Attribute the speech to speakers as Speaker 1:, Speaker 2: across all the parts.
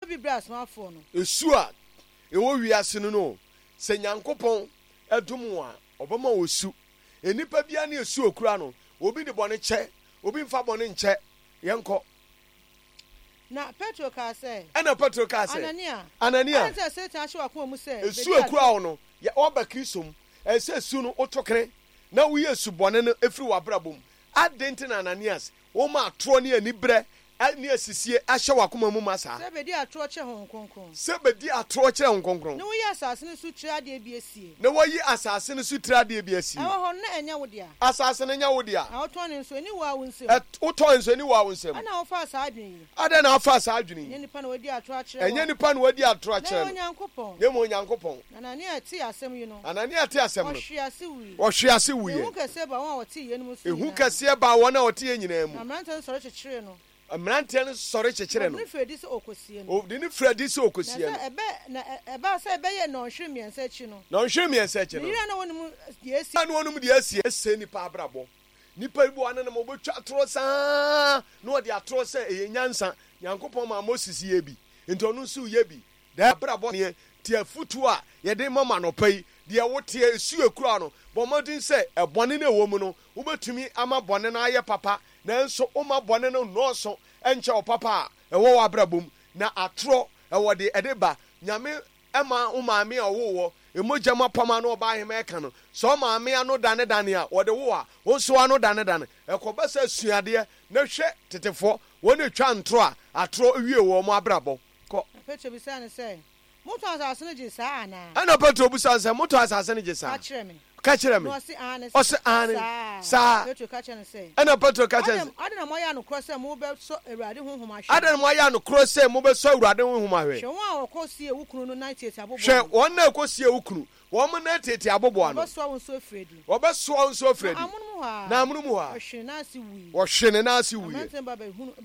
Speaker 1: bi bra smafo no
Speaker 2: esu a ewo wiase no se Nyankopɔn edum a obama osu enipa bia na esu okura no obi de bone che obi mfa bone nche yenko
Speaker 1: na Petro ka say
Speaker 2: ana Petro ka say Anania
Speaker 1: anta Satan hwe wakoma mu say
Speaker 2: esu okura wo no ya oba Kristom ese esu no otokere na wo yesu bone no efiri wabrabom adenti na Ananias wo ma atro ne anibre ni asisie ahye wakoma mu masa
Speaker 1: sebedi atro che hon konkron
Speaker 2: no
Speaker 1: wo yi asase no su tira de bi asie
Speaker 2: na wo yi asase no su tira de bi asie
Speaker 1: hon na enya wo dia
Speaker 2: asase no nya wo dia
Speaker 1: na oton nso ni wa wo nsem
Speaker 2: oton nso ni wa wo nsem
Speaker 1: ana wo fa sa adwen
Speaker 2: ada na fa sa adwen
Speaker 1: enya nipa na wadi atro akere
Speaker 2: enya nipa na wadi atro akere
Speaker 1: na Nyankopon
Speaker 2: Nyankopon
Speaker 1: Anania ti asem yi no
Speaker 2: Anania ti asem no
Speaker 1: wo hwe
Speaker 2: ase wuye
Speaker 1: ehu kase ba won a wote ye no so
Speaker 2: ehu kase ba won a wote ye nyina mu
Speaker 1: amranta soro chekere no
Speaker 2: amrante no soro chekere no
Speaker 1: ni fredi se okosie no
Speaker 2: o di ni fredi se okosie no
Speaker 1: ebe se ebe ye no hwe miensa chi no
Speaker 2: no hwe miensa chi no
Speaker 1: yira na wonum de esi
Speaker 2: na wonum de esi ese nipa abrabo nipa ibu ane na mo betwa atoro saa na odi atoro se eyenyansa Nyankopɔn ma Moses ye bi enti onu nso ye bi da abrabo ne ti afutu a ye de mama no pai de wote esu ekura no bo modin se ebone na ewo mu no wo betumi ama bone na aye papa na nso uma bone no no enche o papa ewo wabrabom na atro ewo de edeba nyame ema umaame owo emoja mapama no ba hema eka no so maame ano dane a wode wo a wo so ano dane ekobasa suade na hwe tetefo woni twa ntro a atro wie wo mo abrabo ko
Speaker 1: Petro bisa ne say moto asase no je saa ana
Speaker 2: ana Petro bisa say moto asase no je saa ka kire me
Speaker 1: no si ane
Speaker 2: saa
Speaker 1: Petro ka kire ne say
Speaker 2: ana Petro ka kire
Speaker 1: adana mo ya no cross mo be so Awurade honhom ahwe
Speaker 2: adana mo ya no cross mo be so Awurade honhom ahwe
Speaker 1: hwe won a okosie wukunu no 98 abobo
Speaker 2: hwe won na okosie wukunu won mo na tete abobo ano obeso won so fredi na amunu mu ha wo hwe na asi wi
Speaker 1: manten ba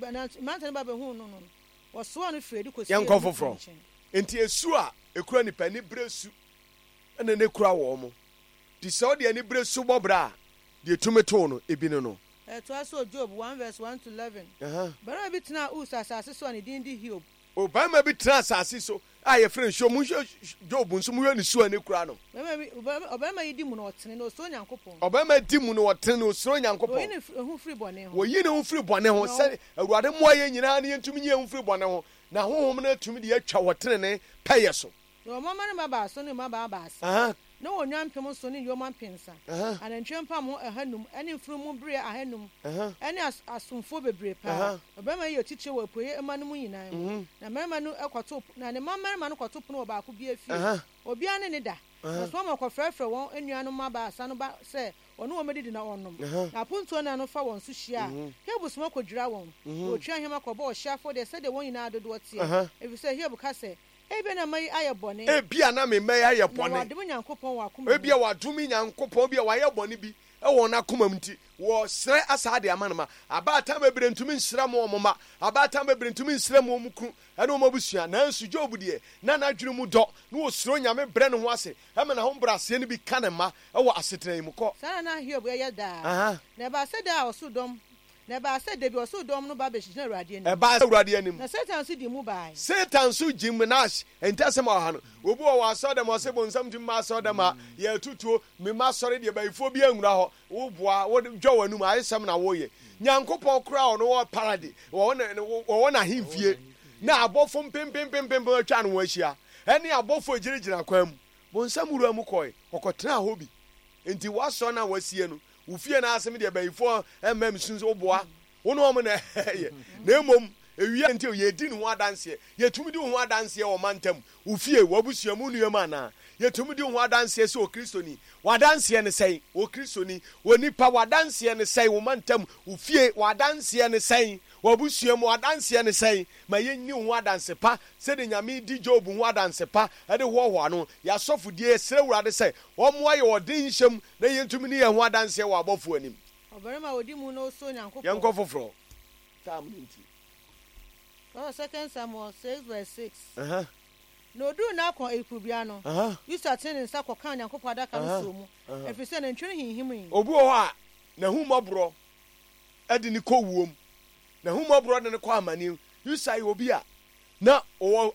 Speaker 1: be hu no wo so no fredi kosie
Speaker 2: yanko foforo enti esu a ekura nipa ni bresu ene ne kura wo mo di so de ni bresu bobra de tumeto no ebi no
Speaker 1: to aso Job 1:1-11 bara bi tena usasase so ne din di Hiob
Speaker 2: Obama bi tena asase so aye friend show mu Job nso mu hwe ni su ani kura no
Speaker 1: Obama yi di mu no otene no so Nyankopon
Speaker 2: Obama di mu no otene no so Nyankopon
Speaker 1: wo ni hu free bone ho
Speaker 2: wo yi ne hu free bone ho se Awurade mo aye nyina ne yentumi nye hu free bone ho na honhom na tumi de atwa wotene ne paye so
Speaker 1: yo mama ne baba so ne mama baba asa na wonwa mpem so ne yo mampensa anantwe mpam ho ahanum ene mfurumu bere ahanum ene asomfo bebre pa Obama yi otiche wo poye emanu mu yinan na mama no ekoto na ne mama no koto pono ba ko bi afie obi ane ne da so ma ko frefre won enuanu maba asa no ba se ono wo medidi na onom na punto na no fa won so hia hebus ma ko dwira won otwa hema ko ba o hia de se de won yina adodo tie ebi se hebu ka se ebe na mai ayebone
Speaker 2: ebia na me mai ayebone
Speaker 1: wadum Nyankopon wa akoma
Speaker 2: ebia wadum Nyankopon ebia wayebone bi ewo na akoma mti wo sre asade amanama abata mebere ntumi nsra mo omoma abata mebere ntumi nsra mo omukru ene o mabusua na nsu Job de na adwene mu do na wo sro nyame bre ne ho ase ema na ho brase ne bi kanema ewo asetran mu ko
Speaker 1: sana na Hiob ye da na ba se da osudom na ba se de bi osudom no ba be hina Awurade ani
Speaker 2: e ba Awurade ani
Speaker 1: na Satan su di mu bai
Speaker 2: Satan su gymnash entasem wa hano obu o wa so dem o se bonsam di ma so dem a ye tutuo me ma sore de ba ifo bi anwura ho wo boa wo dwo wanum ayesem na wo ye Nyankopon kura o no wo parade wo na himfie na abofo mpempempempem atwa no ahia ene abofo girigina kwam bonsam wura mu koi okotena ho bi enti waso na wasie no ufie na asem de ba ifo emmam sunso boa wo no mo na na emom ewia nti ye di ne ho adanse ye tumi di ho adanse o mantam ufie wabusuamu nuema na ye tumi di ho adanse se o kristoni wadanse ne sei o kristoni wonipa wadanse ne sei wo mantam ufie wadanse ne sei wabusuamu wadanse ne sei ma ye nni ho adanse pa se de nyame di Job ho adanse pa e de ho ano ya sofudie sere wurade sei o mo aye odin hyem na ye tumi ni ye ho adanse wo abofo anim
Speaker 1: obarema odi mu no so Nyankopon
Speaker 2: yanko foforo tam nti
Speaker 1: 2 Samuel 6:6 no do na kon ekubia no you start in sa ko kan Nyankopon adaka no so mu efise na ntwene hinhim
Speaker 2: obu o ha na humobro edi ni ko wuom na humobro de ne ko amani you say obi a na o